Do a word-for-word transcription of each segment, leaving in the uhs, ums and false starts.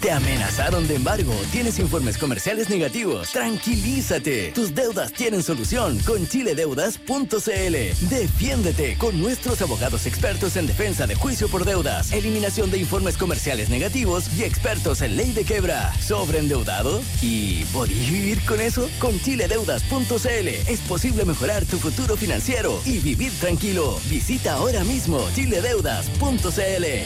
Te amenazaron de embargo, tienes informes comerciales negativos. Tranquilízate, tus deudas tienen solución con chile deudas punto c l. Defiéndete con nuestros abogados expertos en defensa de juicio por deudas, eliminación de informes comerciales negativos y expertos en ley de quiebra. ¿Sobreendeudado? ¿Y podís vivir con eso? Con chile deudas punto c l es posible mejorar tu futuro financiero y vivir tranquilo. Visita ahora mismo chile deudas punto c l.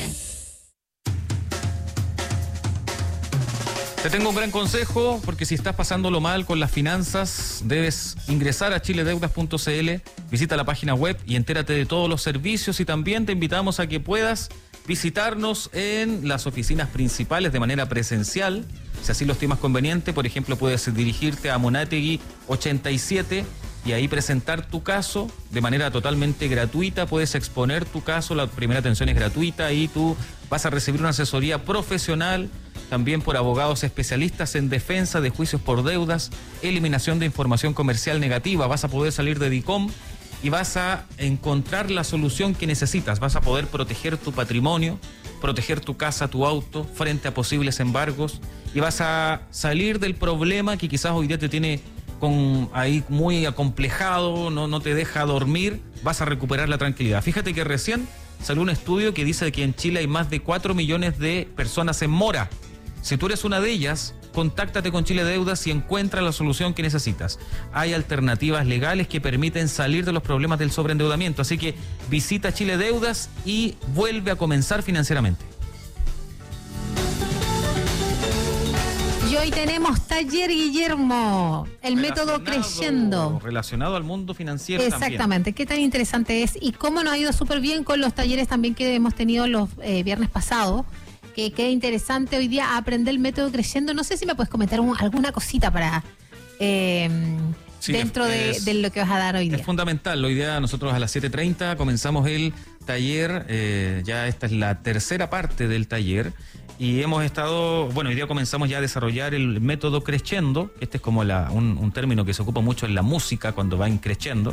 Te tengo un gran consejo, porque si estás pasándolo mal con las finanzas, debes ingresar a chile deudas punto c l, visita la página web y entérate de todos los servicios, y también te invitamos a que puedas visitarnos en las oficinas principales de manera presencial, si así lo estimas conveniente. Por ejemplo, puedes dirigirte a Monategui ochenta y siete y ahí presentar tu caso de manera totalmente gratuita. Puedes exponer tu caso, la primera atención es gratuita y tú vas a recibir una asesoría profesional, también por abogados especialistas en defensa de juicios por deudas, eliminación de información comercial negativa. Vas a poder salir de DICOM y vas a encontrar la solución que necesitas. Vas a poder proteger tu patrimonio, proteger tu casa, tu auto, frente a posibles embargos, y vas a salir del problema que quizás hoy día te tiene con ahí muy acomplejado, no, no te deja dormir. Vas a recuperar la tranquilidad. Fíjate que recién salió un estudio que dice que en Chile hay más de cuatro millones de personas en mora. Si tú eres una de ellas, contáctate con Chile Deudas y encuentra la solución que necesitas. Hay alternativas legales que permiten salir de los problemas del sobreendeudamiento. Así que visita Chile Deudas y vuelve a comenzar financieramente. Y hoy tenemos taller, Guillermo, el método Creyendo. Relacionado al mundo financiero. Exactamente, también. Qué tan interesante es y cómo nos ha ido súper bien con los talleres también que hemos tenido los eh, viernes pasados. Que qué interesante hoy día aprender el método Creyendo. No sé si me puedes comentar un, alguna cosita para eh, sí, dentro es, de, de lo que vas a dar hoy día. Es fundamental. Hoy día nosotros a las siete treinta comenzamos el taller. Eh, ya esta es la tercera parte del taller. Y hemos estado, bueno, hoy día comenzamos ya a desarrollar el método Creyendo. Este es como la, un, un término que se ocupa mucho en la música cuando va increciendo.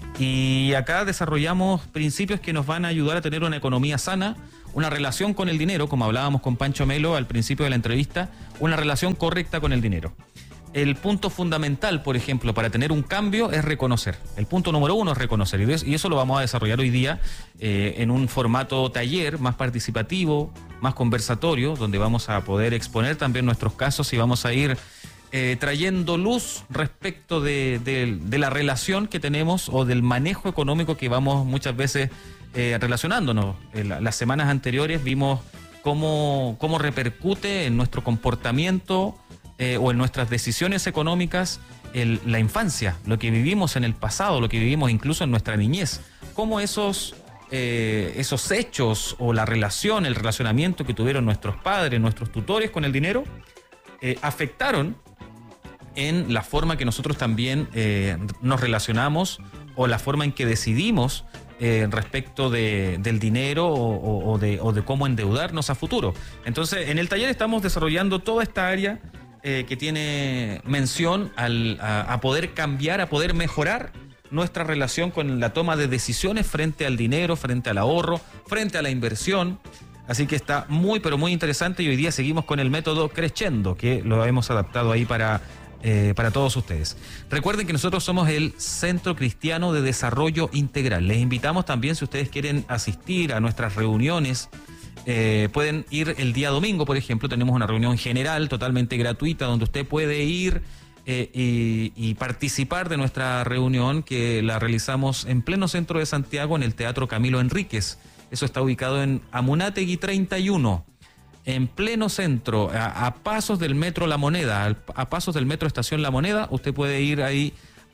Y acá desarrollamos principios que nos van a ayudar a tener una economía sana, una relación con el dinero, como hablábamos con Pancho Melo al principio de la entrevista, una relación correcta con el dinero. El punto fundamental, por ejemplo, para tener un cambio es reconocer. El punto número uno es reconocer. Y eso lo vamos a desarrollar hoy día eh, en un formato taller más participativo, más conversatorio, donde vamos a poder exponer también nuestros casos y vamos a ir eh, trayendo luz respecto de, de, de la relación que tenemos o del manejo económico que vamos muchas veces eh, relacionándonos. En la, las semanas anteriores vimos cómo, cómo repercute en nuestro comportamiento Eh, o en nuestras decisiones económicas el, la infancia, lo que vivimos en el pasado, lo que vivimos incluso en nuestra niñez, cómo esos, eh, esos hechos o la relación, el relacionamiento que tuvieron nuestros padres, nuestros tutores con el dinero, eh, afectaron en la forma que nosotros también eh, nos relacionamos o la forma en que decidimos eh, respecto de, del dinero o, o, o, de, o de cómo endeudarnos a futuro. Entonces, en el taller estamos desarrollando toda esta área Eh, que tiene mención al, a, a poder cambiar, a poder mejorar nuestra relación con la toma de decisiones frente al dinero, frente al ahorro, frente a la inversión. Así que está muy, pero muy interesante y hoy día seguimos con el método Creyendo, que lo hemos adaptado ahí para, eh, para todos ustedes. Recuerden que nosotros somos el Centro Cristiano de Desarrollo Integral. Les invitamos también, si ustedes quieren asistir a nuestras reuniones, Eh, pueden ir el día domingo, por ejemplo. Tenemos una reunión general totalmente gratuita donde usted puede ir eh, y, y participar de nuestra reunión, que la realizamos en pleno centro de Santiago, en el Teatro Camilo Enríquez. Eso está ubicado en Amunátegui treinta y uno, en pleno centro, a, a pasos del metro La Moneda, a, a pasos del metro Estación La Moneda. Usted puede ir ahí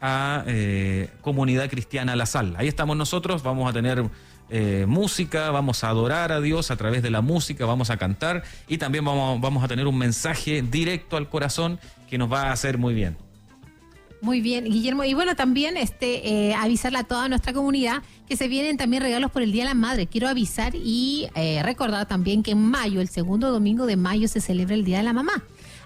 a eh, Comunidad Cristiana La Sal. Ahí estamos nosotros, vamos a tener Eh, música, vamos a adorar a Dios a través de la música, vamos a cantar y también vamos, vamos a tener un mensaje directo al corazón que nos va a hacer muy bien. Muy bien, Guillermo. Y bueno, también este eh, avisarle a toda nuestra comunidad que se vienen también regalos por el Día de la Madre. Quiero avisar y eh, recordar también que en mayo, el segundo domingo de mayo, se celebra el Día de la Mamá.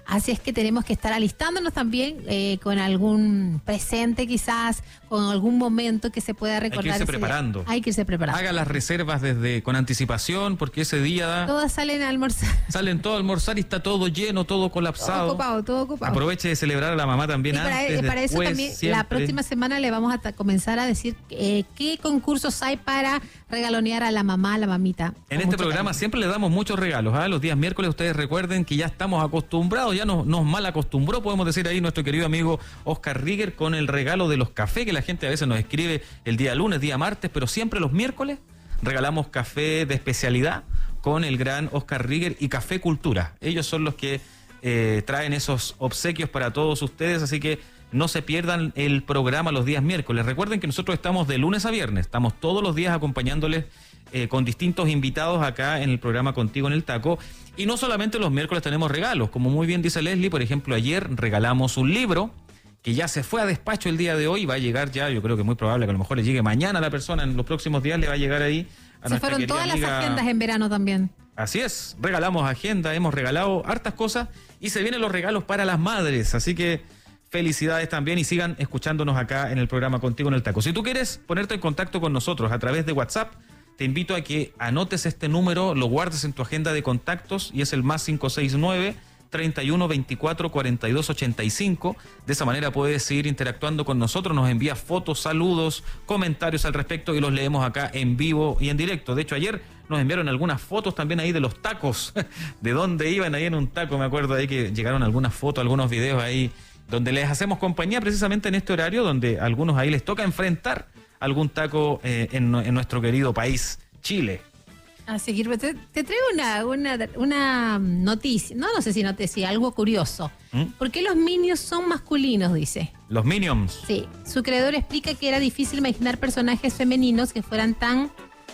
Así es que tenemos que estar alistándonos también eh, con algún presente quizás, con algún momento que se pueda recordar. Hay que irse ese preparando. día. Hay que irse preparando. Haga las reservas desde con anticipación, porque ese día Todas salen a almorzar. salen todos a almorzar y está todo lleno, todo colapsado. Todo ocupado, todo ocupado. Aproveche de celebrar a la mamá también Y para, antes, para eso después, también, siempre. la próxima semana le vamos a ta- comenzar a decir eh, qué concursos hay para regalonear a la mamá, a la mamita. En Con este mucho programa cariño. siempre le damos muchos regalos. ¿ah? Los días miércoles ustedes recuerden que ya estamos acostumbrados, ya nos, nos mal acostumbró, podemos decir ahí, nuestro querido amigo Oscar Rieger con el regalo de los cafés, que la gente a veces nos escribe el día lunes, día martes, pero siempre los miércoles regalamos café de especialidad con el gran Oscar Rieger y Café Cultura. Ellos son los que eh, traen esos obsequios para todos ustedes, así que no se pierdan el programa los días miércoles. Recuerden que nosotros estamos de lunes a viernes, estamos todos los días acompañándoles eh, con distintos invitados acá en el programa Contigo en el Taco. Y no solamente los miércoles tenemos regalos, como muy bien dice Leslie, por ejemplo, ayer regalamos un libro que ya se fue a despacho el día de hoy, va a llegar ya, yo creo que es muy probable que a lo mejor le llegue mañana a la persona, en los próximos días le va a llegar ahí a Se nuestra fueron querida todas amiga. las agendas en verano también. Así es, regalamos agenda, hemos regalado hartas cosas y se vienen los regalos para las madres, así que felicidades también y sigan escuchándonos acá en el programa Contigo en el Taco. Si tú quieres ponerte en contacto con nosotros a través de WhatsApp, te invito a que anotes este número, lo guardes en tu agenda de contactos y es el más cinco seis nueve, treinta y uno, veinticuatro, cuarenta y dos, ochenta y cinco. De esa manera puedes seguir interactuando con nosotros, nos envías fotos, saludos, comentarios al respecto y los leemos acá en vivo y en directo. De hecho, ayer nos enviaron algunas fotos también ahí de los tacos, de dónde iban ahí en un taco, me acuerdo ahí que llegaron algunas fotos, algunos videos ahí, donde les hacemos compañía precisamente en este horario, donde a algunos ahí les toca enfrentar algún taco eh, en, en nuestro querido país, Chile. Así que te, te traigo una, una, una noticia, no, no sé si noticia, algo curioso. ¿Mm? ¿Por qué los Minions son masculinos, dice? Los Minions. Sí, su creador explica que era difícil imaginar personajes femeninos que fueran tan,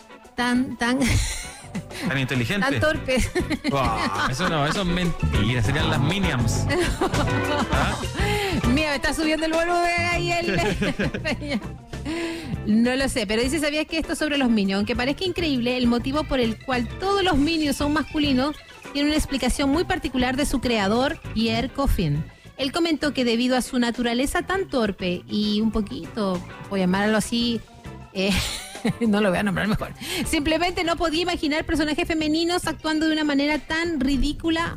tan, tan, Tan inteligentes. tan torpes. Wow, eso no, eso es mentira, serían las Minions. ¿Ah? Mira, me está subiendo el volumen ahí el... No lo sé, pero dice, ¿sabías que esto sobre los Minions? Aunque parezca increíble, el motivo por el cual todos los Minions son masculinos tiene una explicación muy particular de su creador, Pierre Coffin. Él comentó que debido a su naturaleza tan torpe y un poquito, voy a llamarlo así, eh, no lo voy a nombrar mejor, simplemente no podía imaginar personajes femeninos actuando de una manera tan ridícula.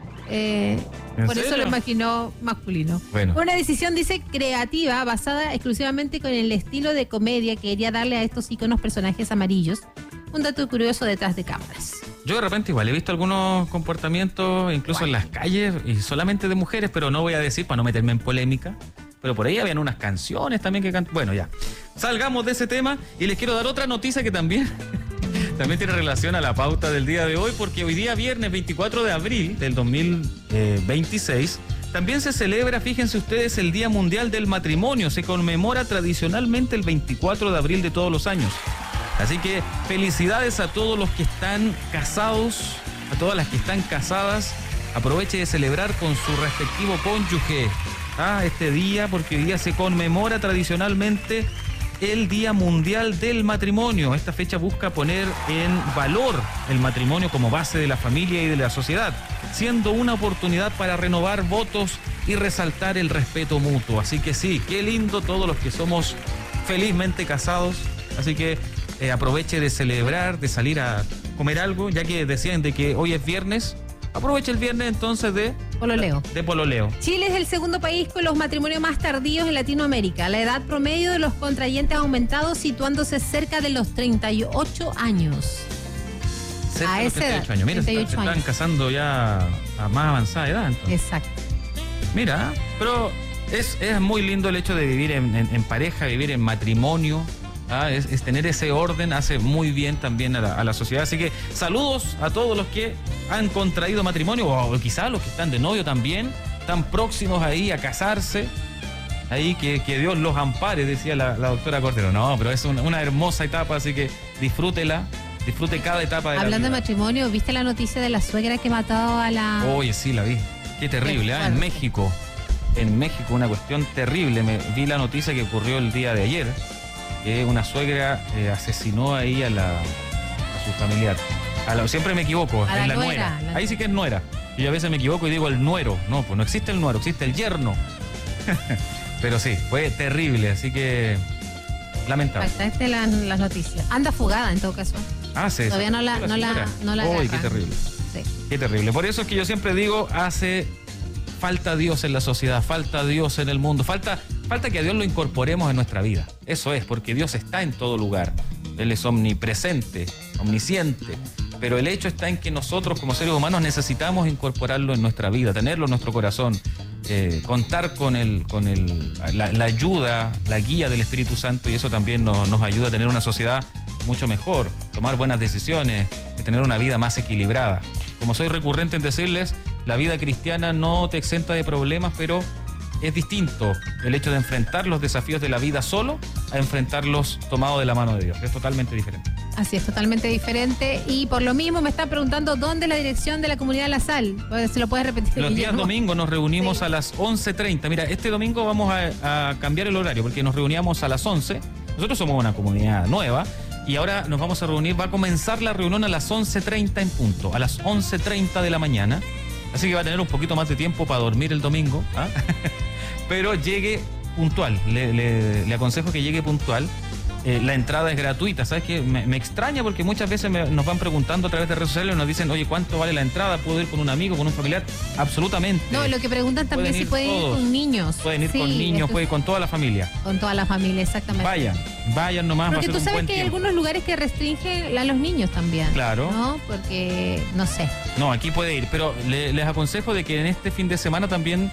Eh, ¿En por eso serio? lo imaginó masculino. Bueno. Una decisión, dice, creativa, basada exclusivamente con el estilo de comedia que quería darle a estos iconos personajes amarillos. Un dato curioso detrás de cámaras. Yo de repente igual he visto algunos comportamientos, incluso ¿Cuál? en las calles, y solamente de mujeres, pero no voy a decir para no meterme en polémica. Pero por ahí habían unas canciones también que cantan. Bueno, ya. Salgamos de ese tema y les quiero dar otra noticia que también, también tiene relación a la pauta del día de hoy, porque hoy día, viernes veinticuatro de abril del dos mil veintiséis, también se celebra, fíjense ustedes, el Día Mundial del Matrimonio. Se conmemora tradicionalmente el veinticuatro de abril de todos los años. Así que felicidades a todos los que están casados, a todas las que están casadas. Aproveche de celebrar con su respectivo cónyuge ah, este día, porque hoy día se conmemora tradicionalmente el Día Mundial del Matrimonio. Esta fecha busca poner en valor el matrimonio como base de la familia y de la sociedad, siendo una oportunidad para renovar votos y resaltar el respeto mutuo. Así que sí, qué lindo todos los que somos felizmente casados. Así que eh, aproveche de celebrar, de salir a comer algo, ya que decían de que hoy es viernes. Aproveche el viernes entonces de Pololeo. De pololeo. Chile es el segundo país con los matrimonios más tardíos en Latinoamérica. La edad promedio de los contrayentes ha aumentado, situándose cerca de los treinta y ocho años. Cerca A de los esa treinta y ocho edad, años. Mira, treinta y ocho se están años. casando ya a más avanzada edad. Entonces. Exacto. Mira, pero es, es muy lindo el hecho de vivir en, en, en pareja, vivir en matrimonio. Ah, es, es tener ese orden, hace muy bien también a la, a la sociedad. Así que saludos a todos los que han contraído matrimonio, o quizás los que están de novio también, están próximos ahí a casarse. Ahí que, que Dios los ampare, decía la, la doctora Cordero. No, pero es una, una hermosa etapa, así que disfrútela, disfrute cada etapa de Hablando de la vida. matrimonio, ¿viste la noticia de la suegra que mató a la... Oye, sí, la vi. Qué terrible, Qué ¿ah? En fuerte. México. En México, una cuestión terrible. Me vi la noticia que ocurrió el día de ayer, que una suegra eh, asesinó ahí a la a su familiar. A la- siempre me equivoco, A es la la nuera, nuera. la- Ahí sí que es nuera. Y a veces me equivoco y digo el nuero. No, pues no existe el nuero, existe el yerno. Pero sí, fue terrible, así que lamentable. Exactamente las, las noticias. Anda fugada en todo caso. Ah, sí. Todavía no la, no la, no la Uy, agarran. qué terrible. Sí. Qué terrible. Por eso es que yo siempre digo, hace falta Dios en la sociedad, falta Dios en el mundo, falta, falta que a Dios lo incorporemos en nuestra vida. Eso es, porque Dios está en todo lugar. Él es omnipresente, omnisciente. Pero el hecho está en que nosotros como seres humanos necesitamos incorporarlo en nuestra vida, tenerlo en nuestro corazón, eh, contar con, el, con el, la, la ayuda, la guía del Espíritu Santo, y eso también nos, nos ayuda a tener una sociedad mucho mejor, tomar buenas decisiones, tener una vida más equilibrada. Como soy recurrente en decirles, la vida cristiana no te exenta de problemas, pero es distinto el hecho de enfrentar los desafíos de la vida solo a enfrentarlos tomado de la mano de Dios. Es totalmente diferente. Así es, totalmente diferente. Y por lo mismo me están preguntando dónde es la dirección de la Comunidad La Sal. ¿Se lo puedes repetir? Los días Guillermo? domingos nos reunimos Sí. a las once treinta. Mira, este domingo vamos a, a cambiar el horario porque nos reuníamos a las once. Nosotros somos una comunidad nueva y ahora nos vamos a reunir. Va a comenzar la reunión a las once treinta en punto, a las once treinta de la mañana. Así que va a tener un poquito más de tiempo para dormir el domingo. ¿Ah? Pero llegue puntual. Le, le, le aconsejo que llegue puntual. Eh, la entrada es gratuita, ¿sabes qué? Me, me extraña porque muchas veces me, nos van preguntando a través de redes sociales, nos dicen, oye, ¿cuánto vale la entrada? ¿Puedo ir con un amigo, con un familiar? Absolutamente. No, lo que preguntan también Pueden si ir pueden ir todos. con niños. Pueden ir Sí, con niños, esto- pueden ir con toda la familia. Con toda la familia, exactamente. Vayan, vayan nomás, Porque va a tú ser un sabes buen que hay tiempo. algunos lugares que restringen a los niños también. Claro. ¿No? Porque, no sé. No, aquí puede ir, pero le- les aconsejo de que en este fin de semana también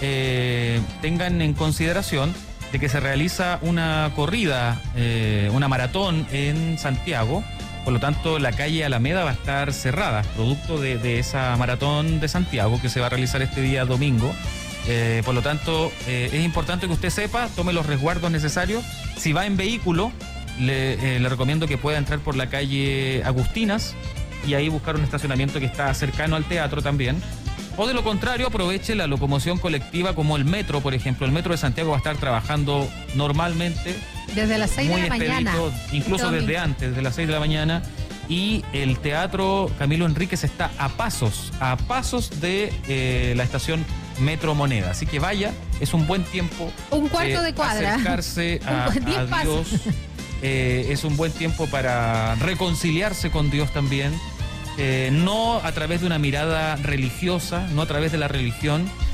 eh, tengan en consideración de que se realiza una corrida, eh, una maratón en Santiago. Por lo tanto, la calle Alameda va a estar cerrada, producto de, de esa maratón de Santiago que se va a realizar este día domingo. Eh, por lo tanto, eh, es importante que usted sepa, tome los resguardos necesarios. Si va en vehículo, le, eh, le recomiendo que pueda entrar por la calle Agustinas y ahí buscar un estacionamiento que está cercano al teatro también. O de lo contrario, aproveche la locomoción colectiva como el metro, por ejemplo. El metro de Santiago va a estar trabajando normalmente, Desde las seis muy de la mañana. expedito, incluso Domingo. desde antes, desde las seis de la mañana. Y el Teatro Camilo Enríquez está a pasos, a pasos de eh, la estación Metro Moneda. Así que vaya, es un buen tiempo. Un cuarto de cuadra. Acercarse a, Un- diez a pasos. Dios. Eh, es un buen tiempo para reconciliarse con Dios también. Eh, no a través de una mirada religiosa, no a través de la religión,